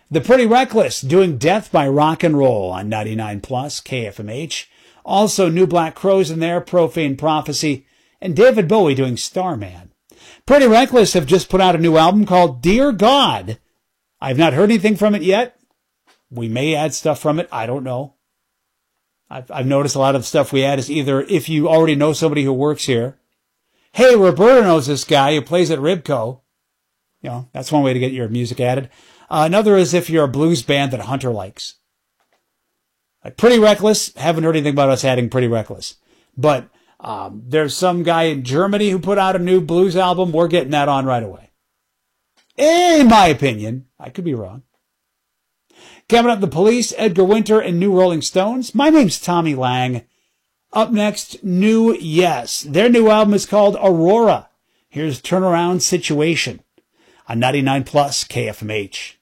The Pretty Reckless doing Death by Rock and Roll on 99 Plus KFMH. Also, New Black Crowes in there, Profane Prophecy, and David Bowie doing Starman. Pretty Reckless have just put out a new album called Dear God. I've not heard anything from it yet. We may add stuff from it. I don't know. I've noticed a lot of the stuff we add is either if you already know somebody who works here. Hey, Roberta knows this guy who plays at Ribco. You know, that's one way to get your music added. Another is if you're a blues band that Hunter likes. Like Pretty Reckless, haven't heard anything about us adding Pretty Reckless. But there's some guy in Germany who put out a new blues album. We're getting that on right away. In my opinion. I could be wrong. Coming up, The Police, Edgar Winter, and New Rolling Stones. My name's Tommy Lang. Up next, New Yes. Their new album is called Aurora. Here's Turnaround Situation on 99 Plus KFMH.